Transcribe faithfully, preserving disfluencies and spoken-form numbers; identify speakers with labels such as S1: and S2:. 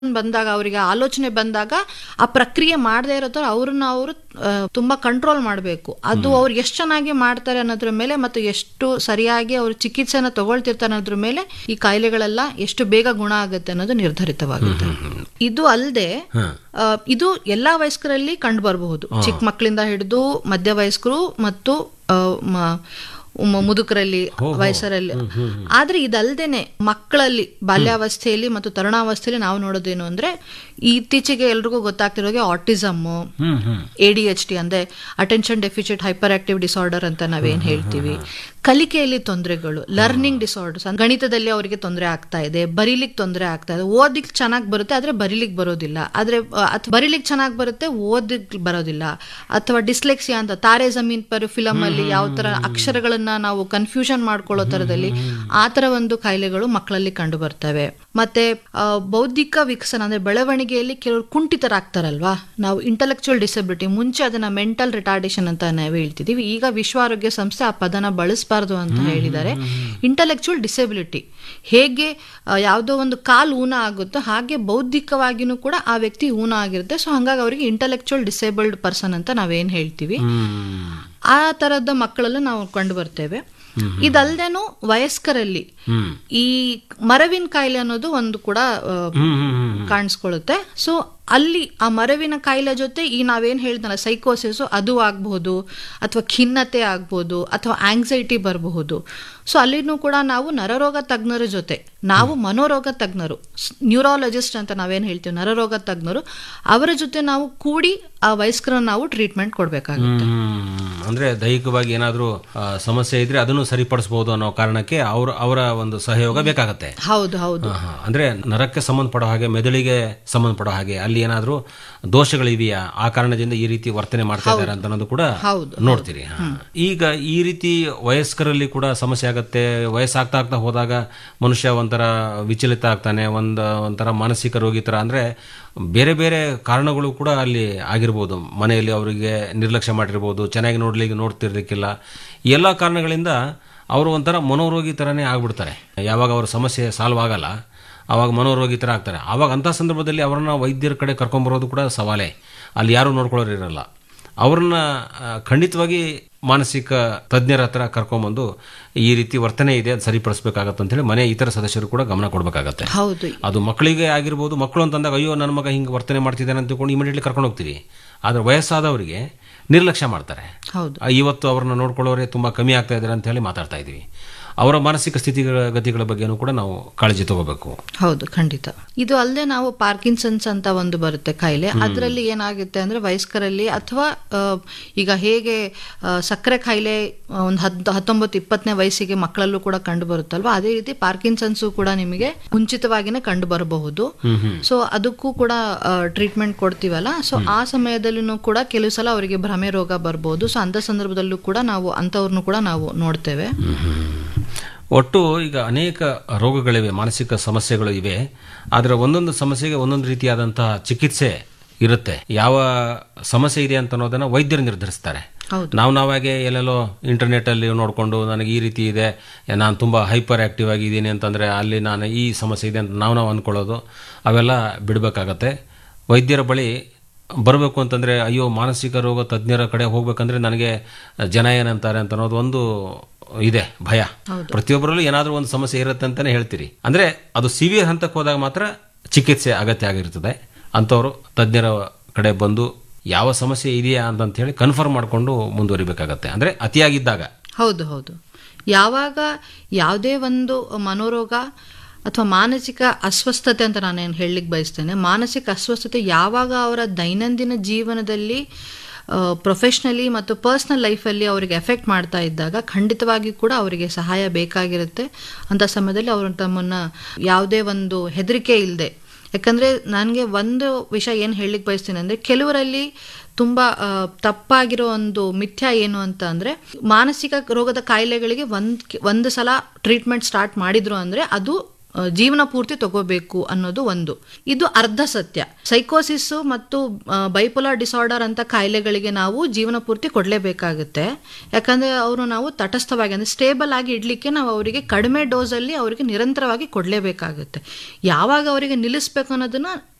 S1: ಬಂದಾಗ ಅವರಿಗೆ ಆಲೋಚನೆ ಬಂದಾಗ ಆ ಪ್ರಕ್ರಿಯೆ ಮಾಡದೇ ಇರೋ ಥರ ಅವ್ರನ್ನ ಅವರು ತುಂಬಾ ಕಂಟ್ರೋಲ್ ಮಾಡಬೇಕು. ಅದು ಅವ್ರು ಎಷ್ಟು ಚೆನ್ನಾಗಿ ಮಾಡ್ತಾರೆ ಅನ್ನೋದ್ರ ಮೇಲೆ ಮತ್ತು ಎಷ್ಟು ಸರಿಯಾಗಿ ಅವರು ಚಿಕಿತ್ಸೆನ ತಗೊಳ್ತಿರ್ತಾರೆ ಅನ್ನೋದ್ರ ಮೇಲೆ ಈ ಕಾಯಿಲೆಗಳೆಲ್ಲ ಎಷ್ಟು ಬೇಗ ಗುಣ ಆಗುತ್ತೆ ಅನ್ನೋದು ನಿರ್ಧರಿತವಾಗುತ್ತೆ. ಇದು ಅಲ್ಲದೆ ಇದು ಎಲ್ಲಾ ವಯಸ್ಕರಲ್ಲಿ ಕಂಡು ಬರಬಹುದು, ಚಿಕ್ಕ ಮಕ್ಕಳಿಂದ ಹಿಡಿದು ಮಧ್ಯ ವಯಸ್ಕರು ಮತ್ತು ಮುದುಕರಲ್ಲಿ, ವಯಸ್ಸರಲ್ಲಿ. ಆದ್ರೆ ಇದಲ್ದೇನೆ ಮಕ್ಕಳಲ್ಲಿ ಬಾಲ್ಯಾವಸ್ಥೆಯಲ್ಲಿ ಮತ್ತು ತರುಣಾವಸ್ಥೆಯಲ್ಲಿ ನಾವು ನೋಡೋದೇನು ಅಂದ್ರೆ ಇತ್ತೀಚೆಗೆ ಎಲ್ರಿಗೂ ಗೊತ್ತಾಗ್ತಿರೋಗೆ autism, A D H D ಅಂದ್ರೆ attention deficit hyper active disorder ಅಂತ ನಾವೇನ್ ಹೇಳ್ತೀವಿ, ಕಲಿಕೆಯಲ್ಲಿ ತೊಂದರೆಗಳು, ಲರ್ನಿಂಗ್ ಡಿಸಾರ್ಡರ್ಸ್, ಗಣಿತದಲ್ಲಿ ಅವರಿಗೆ ತೊಂದರೆ ಆಗ್ತಾ ಇದೆ, ಬರೀಲಿಕ್ಕೆ ತೊಂದರೆ ಆಗ್ತಾ ಇದೆ, ಓದಿಕ್ ಚೆನ್ನಾಗಿ ಬರುತ್ತೆ ಆದ್ರೆ ಬರೀಲಿಕ್ಕೆ ಬರೋದಿಲ್ಲ, ಆದ್ರೆ ಬರೀಲಿಕ್ಕೆ ಚೆನ್ನಾಗಿ ಬರುತ್ತೆ ಓದಿಕ್ ಬರೋದಿಲ್ಲ, ಅಥವಾ ಡಿಸ್ಲೆಕ್ಸಿಯಾ ಅಂತ ತಾರೆ ಜಮೀನ್ ಪರ್ ಫಿಲಮ್ ಅಲ್ಲಿ ಯಾವ ತರ ಅಕ್ಷರಗಳನ್ನ ನಾವು ಕನ್ಫ್ಯೂಷನ್ ಮಾಡ್ಕೊಳ್ಳೋ ತರದಲ್ಲಿ ಆ ತರ ಒಂದು ಕಾಯಿಲೆಗಳು ಮಕ್ಕಳಲ್ಲಿ ಕಂಡು ಬರ್ತವೆ. ಮತ್ತೆ ಬೌದ್ಧಿಕ ವಿಕಸನ ಅಂದ್ರೆ ಬೆಳವಣಿಗೆಯಲ್ಲಿ ಕೆಲವರು ಕುಂಠಿತರಾಗ್ತಾರಲ್ವಾ, ನಾವು ಇಂಟೆಲೆಕ್ಚುಯಲ್ ಡಿಸಬಿಲಿಟಿ, ಮುಂಚೆ ಅದನ್ನ ಮೆಂಟಲ್ ರಿಟಾರ್ಡೇಷನ್ ಅಂತ ನಾವು ಹೇಳ್ತಿದೀವಿ, ಈಗ ವಿಶ್ವ ಆರೋಗ್ಯ ಸಂಸ್ಥೆ ಆ ಪದನ ಬಳಸಬಾರ್ದು ಅಂತ ಹೇಳಿದ್ದಾರೆ. ಇಂಟೆಲೆಕ್ಚುಯಲ್ ಡಿಸಬಿಲಿಟಿ ಹೇಗೆ ಯಾವುದೋ ಒಂದು ಕಾಲು ಊನ ಆಗುತ್ತೋ ಹಾಗೆ ಬೌದ್ಧಿಕವಾಗಿನೂ ಕೂಡ ಆ ವ್ಯಕ್ತಿ ಊನ ಆಗಿರುತ್ತೆ. ಸೊ ಹಂಗಾಗಿ ಅವರಿಗೆ ಇಂಟೆಲೆಕ್ಚುಯಲ್ ಡಿಸೇಬಲ್ಡ್ ಪರ್ಸನ್ ಅಂತ ನಾವೇನ್ ಹೇಳ್ತೀವಿ, ಆ ತರದ ಮಕ್ಕಳಲ್ಲೂ ನಾವು ಕಂಡು ಬರ್ತೇವೆ. ಇದಲ್ದೇನು ವಯಸ್ಕರಲ್ಲಿ ಈ ಮರವಿನ ಕಾಯಿಲೆ ಅನ್ನೋದು ಒಂದು ಕೂಡ ಕಾಣಿಸ್ಕೊಳ್ಳುತ್ತೆ. ಸೊ ಅಲ್ಲಿ ಆ ಮರವಿನ ಕಾಯಿಲೆ ಜೊತೆ ಈ ನಾವೇನ್ ಹೇಳ್ದಲ್ಲ ಸೈಕೋಸಿಸ್ ಅದು ಆಗ್ಬಹುದು, ಅಥವಾ ಖಿನ್ನತೆ ಆಗ್ಬಹುದು, ಅಥವಾ ಆಂಗ್ಸೈಟಿ ಬರಬಹುದು. ಸೊ ಅಲ್ಲಿನೂ ಕೂಡ ನಾವು ನರರೋಗ ತಜ್ಞರ ಜೊತೆ, ನಾವು ಮನೋರೋಗ ತಜ್ಞರು, ನ್ಯೂರಾಲಜಿಸ್ಟ್ ಅಂತ ನಾವೇನ್ ಹೇಳ್ತೀವಿ, ನರರೋಗ ತಜ್ಞರು, ಅವರ ಜೊತೆ ನಾವು ಕೂಡಿ ಆ ವಯಸ್ಕರನ್ನ ನಾವು ಟ್ರೀಟ್ಮೆಂಟ್ ಕೊಡ್ಬೇಕಾಗುತ್ತೆ.
S2: ಅಂದ್ರೆ ದೈಹಿಕವಾಗಿ ಏನಾದ್ರೂ ಸಮಸ್ಯೆ ಇದ್ರೆ ಅದನ್ನು ಸರಿಪಡಿಸಬಹುದು ಅನ್ನೋ ಕಾರಣಕ್ಕೆ ಅವ್ರ ಅವರ ಒಂದು ಸಹಯೋಗ ಬೇಕಾಗತ್ತೆ.
S1: ಹೌದು ಹೌದು
S2: ಅಂದ್ರೆ ನರಕ್ಕೆ ಸಂಬಂಧಪಡೋ ಹಾಗೆ, ಮೆದುಳಿಗೆ ಸಂಬಂಧಪಡೋ ಹಾಗೆ ಅಲ್ಲಿ ಏನಾದ್ರೂ ದೋಷಗಳಿವೆಯಾ, ಆ ಕಾರಣದಿಂದ ಈ ರೀತಿ ವರ್ತನೆ ಮಾಡ್ತಾ ಇದ್ದಾರೆ ಅಂತ ಅನ್ನೋದು ಕೂಡ ನೋಡ್ತೀರಿ. ಈಗ ಈ ರೀತಿ ವಯಸ್ಕರಲ್ಲಿ ಕೂಡ ಸಮಸ್ಯೆ ಆಗತ್ತೆ. ವಯಸ್ಸಾಗ್ತಾ ಆಗ್ತಾ ಹೋದಾಗ ಮನುಷ್ಯ ಒಂಥರ ವಿಚಲಿತ ಆಗ್ತಾನೆ, ಒಂದ್ ಒಂಥರ ಮಾನಸಿಕ ರೋಗಿ ತರ, ಅಂದ್ರೆ ಬೇರೆ ಬೇರೆ ಕಾರಣಗಳು ಕೂಡ ಅಲ್ಲಿ ಆಗಿರ್ಬೋದು. ಮನೆಯಲ್ಲಿ ಅವರಿಗೆ ನಿರ್ಲಕ್ಷ್ಯ ಮಾಡಿರ್ಬೋದು, ಚೆನ್ನಾಗಿ ನೋಡ್ಲಿಕ್ಕೆ ನೋಡ್ತಿರ್ಲಿಕ್ಕಿಲ್ಲ, ಎಲ್ಲ ಕಾರಣಗಳಿಂದ ಅವರು ಒಂಥರ ಮನೋರೋಗಿ ತರನೇ ಆಗ್ಬಿಡ್ತಾರೆ. ಯಾವಾಗ ಅವ್ರ ಸಮಸ್ಯೆ ಸಾಲ್ವ್ ಆಗಲ್ಲ ಆವಾಗ ಮನೋರೋಗಿ ತರ ಆಗ್ತಾರೆ. ಆವಾಗ ಅಂಥ ಸಂದರ್ಭದಲ್ಲಿ ಅವರನ್ನ ವೈದ್ಯರ ಕಡೆ ಕರ್ಕೊಂಡ್ಬರೋದು ಕೂಡ ಸವಾಲೇ. ಅಲ್ಲಿ ಯಾರು ನೋಡ್ಕೊಳ್ಳೋರು ಇರಲ್ಲ. ಅವ್ರನ್ನ ಖಂಡಿತವಾಗಿ ಮಾನಸಿಕ ತಜ್ಞರ ಹತ್ರ ಕರ್ಕೊಂಡ್ಬಂದು ಈ ರೀತಿ ವರ್ತನೆ ಇದೆ ಅದು ಸರಿಪಡಿಸಬೇಕಾಗತ್ತೆ ಅಂತ ಹೇಳಿ ಮನೆ ಇತರ ಸದಸ್ಯರು ಕೂಡ ಗಮನ ಕೊಡಬೇಕಾಗತ್ತೆ. ಅದು ಮಕ್ಕಳಿಗೆ ಆಗಿರ್ಬೋದು. ಮಕ್ಕಳು ಅಂತಂದಾಗ ಅಯ್ಯೋ ನನ್ನ ಮಗ ಹಿಂಗೆ ವರ್ತನೆ ಮಾಡ್ತಿದ್ದಾನೆ ಅಂತ ತಿಳ್ಕೊಂಡು ಇಮಿಡಿಯೇಟ್ಲಿ ಕರ್ಕೊಂಡು ಹೋಗ್ತೀವಿ. ಆದ್ರೆ ವಯಸ್ಸಾದವರಿಗೆ ನಿರ್ಲಕ್ಷ್ಯ ಮಾಡ್ತಾರೆ. ಇವತ್ತು ಅವ್ರನ್ನ ನೋಡ್ಕೊಳ್ಳೋರೆ ತುಂಬಾ ಕಮ್ಮಿ ಆಗ್ತಾ ಇದ್ದಾರೆ ಅಂತ ಹೇಳಿ ಮಾತಾಡ್ತಾ ಇದೀವಿ. ಅವರ ಮಾನಸಿಕ ಸ್ಥಿತಿಗಳ ಗತಿಗಳ ಬಗ್ಗೆನೂ ಕೂಡ ನಾವು ಕಾಳಜಿ ತಗೋಬೇಕು.
S1: ಹೌದು, ಖಂಡಿತ. ಇದು ಅಲ್ಲದೆ ನಾವು ಪಾರ್ಕಿನ್ಸನ್ಸ್ ಅಂತ ಒಂದು ಬರುತ್ತೆ ಕಾಯಿಲೆ. ಅದರಲ್ಲಿ ಏನಾಗುತ್ತೆ ಅಂದ್ರೆ ವಯಸ್ಕರಲ್ಲಿ, ಅಥವಾ ಈಗ ಹೇಗೆ ಸಕ್ಕರೆ ಕಾಯಿಲೆ ಒಂದು ಹದ್ ಹತ್ತೊಂಬತ್ತು ಇಪ್ಪತ್ತನೇ ವಯಸ್ಸಿಗೆ ಮಕ್ಕಳಲ್ಲೂ ಕೂಡ ಕಂಡು ಬರುತ್ತಲ್ವಾ, ಅದೇ ರೀತಿ ಪಾರ್ಕಿನ್ಸನ್ಸ್ ಕೂಡ ನಿಮಗೆ ಮುಂಚಿತವಾಗಿನೇ ಕಂಡು ಬರಬಹುದು. ಸೊ ಅದಕ್ಕೂ ಕೂಡ ಟ್ರೀಟ್ಮೆಂಟ್ ಕೊಡ್ತೀವಲ್ಲ, ಸೊ ಆ ಸಮಯದಲ್ಲೂ ಕೂಡ ಕೆಲವು ಸಲ ಅವರಿಗೆ ಭ್ರಮೆ ರೋಗ ಬರ್ಬೋದು. ಸೊ ಅಂತ ಸಂದರ್ಭದಲ್ಲೂ ಕೂಡ ನಾವು ಅಂಥವ್ರನ್ನು ಕೂಡ ನಾವು ನೋಡ್ತೇವೆ.
S2: ಒಟ್ಟು ಈಗ ಅನೇಕ ರೋಗಗಳಿವೆ, ಮಾನಸಿಕ ಸಮಸ್ಯೆಗಳು ಇವೆ. ಆದರೆ ಒಂದೊಂದು ಸಮಸ್ಯೆಗೆ ಒಂದೊಂದು ರೀತಿಯಾದಂತಹ ಚಿಕಿತ್ಸೆ ಇರುತ್ತೆ. ಯಾವ ಸಮಸ್ಯೆ ಇದೆ ಅಂತ ಅನ್ನೋದನ್ನ ವೈದ್ಯರು ನಿರ್ಧರಿಸ್ತಾರೆ. ನಾವು ನಾವಾಗೆ ಎಲ್ಲೆಲ್ಲೋ ಇಂಟರ್ನೆಟ್ ಅಲ್ಲಿ ನೋಡಿಕೊಂಡು ನನಗೆ ಈ ರೀತಿ ಇದೆ, ನಾನು ತುಂಬಾ ಹೈಪರ್ ಆಕ್ಟಿವ್ ಆಗಿದ್ದೀನಿ ಅಂತಂದ್ರೆ ಅಲ್ಲಿ ನಾನು ಈ ಸಮಸ್ಯೆ ಇದೆ ಅಂತ ನಾವು ನಾವು ಅಂದ್ಕೊಳ್ಳೋದು, ಅವೆಲ್ಲ ಬಿಡಬೇಕಾಗತ್ತೆ. ವೈದ್ಯರ ಬಳಿ ಬರಬೇಕು ಅಂತಂದ್ರೆ ಅಯ್ಯೋ ಮಾನಸಿಕ ರೋಗ ತಜ್ಞರ ಕಡೆ ಹೋಗ್ಬೇಕಂದ್ರೆ ನನಗೆ ಜನ ಏನಂತಾರೆ ಅಂತ ಅನ್ನೋದು ಒಂದು ಇದೆ ಭಯ. ಪ್ರತಿಯೊಬ್ಬರಲ್ಲೂ ಏನಾದ್ರೂ ಒಂದು ಸಮಸ್ಯೆ ಇರುತ್ತೆ ಅಂತಾನೆ ಹೇಳ್ತೀರಿ. ಅಂದ್ರೆ ಅದು ಸಿವಿಯರ್ ಹಂತಕ್ಕೆ ಹೋದಾಗ ಮಾತ್ರ ಚಿಕಿತ್ಸೆ ಅಗತ್ಯ ಆಗಿರ್ತದೆ. ಅಂತವರು ತಜ್ಞರ ಕಡೆ ಬಂದು ಯಾವ ಸಮಸ್ಯೆ ಇದೆಯಾ ಅಂತ ಹೇಳಿ ಕನ್ಫರ್ಮ್ ಮಾಡಿಕೊಂಡು ಮುಂದುವರಿಬೇಕಾಗತ್ತೆ. ಅಂದ್ರೆ ಅತಿಯಾಗಿದ್ದಾಗ.
S1: ಹೌದು ಹೌದು ಯಾವಾಗ ಯಾವುದೇ ಒಂದು ಮನೋರೋಗ ಅಥವಾ ಮಾನಸಿಕ ಅಸ್ವಸ್ಥತೆ ಅಂತ ನಾನೇನು ಹೇಳಲಿಕ್ಕೆ ಬಯಸ್ತೇನೆ, ಮಾನಸಿಕ ಅಸ್ವಸ್ಥತೆ ಯಾವಾಗ ಅವರ ದೈನಂದಿನ ಜೀವನದಲ್ಲಿ ಪ್ರೊಫೆಷ್ನಲಿ ಮತ್ತು ಪರ್ಸ್ನಲ್ ಲೈಫಲ್ಲಿ ಅವರಿಗೆ ಎಫೆಕ್ಟ್ ಮಾಡ್ತಾ ಇದ್ದಾಗ ಖಂಡಿತವಾಗಿ ಕೂಡ ಅವರಿಗೆ ಸಹಾಯ ಬೇಕಾಗಿರುತ್ತೆ. ಅಂಥ ಸಮಯದಲ್ಲಿ ಅವರು ತಮ್ಮನ್ನು ಯಾವುದೇ ಒಂದು ಹೆದರಿಕೆ ಇಲ್ಲದೆ, ಯಾಕಂದರೆ ನನಗೆ ಒಂದು ವಿಷಯ ಏನು ಹೇಳಲಿಕ್ಕೆ ಬಯಸ್ತೀನಿ ಅಂದರೆ, ಕೆಲವರಲ್ಲಿ ತುಂಬ ತಪ್ಪಾಗಿರೋ ಒಂದು ಮಿಥ್ಯ ಏನು ಅಂತ ಅಂದರೆ, ಮಾನಸಿಕ ರೋಗದ ಕಾಯಿಲೆಗಳಿಗೆ ಒಂದು ಒಂದು ಸಲ ಟ್ರೀಟ್ಮೆಂಟ್ ಸ್ಟಾರ್ಟ್ ಮಾಡಿದ್ರು ಅಂದರೆ ಅದು ಜೀವನ ಪೂರ್ತಿ ತಗೋಬೇಕು ಅನ್ನೋದು ಒಂದು. ಇದು ಅರ್ಧ ಸತ್ಯ. ಸೈಕೋಸಿಸ್ ಮತ್ತು ಬೈಪೋಲಾರ್ ಡಿಸಾರ್ಡರ್ ಅಂತ ಕಾಯಿಲೆಗಳಿಗೆ ನಾವು ಜೀವನ ಪೂರ್ತಿ ಕೊಡ್ಲೇಬೇಕಾಗುತ್ತೆ. ಯಾಕಂದ್ರೆ ಅವರು ನಾವು ತಟಸ್ಥವಾಗಿ ಅಂದ್ರೆ ಸ್ಟೇಬಲ್ ಆಗಿ ಇಡ್ಲಿಕ್ಕೆ ನಾವು ಅವರಿಗೆ ಕಡಿಮೆ ಡೋಸ್ ಅಲ್ಲಿ ಅವರಿಗೆ ನಿರಂತರವಾಗಿ ಕೊಡ್ಲೇಬೇಕಾಗುತ್ತೆ. ಯಾವಾಗ ಅವರಿಗೆ ನಿಲ್ಲಿಸ್ಬೇಕು ಅನ್ನೋದನ್ನ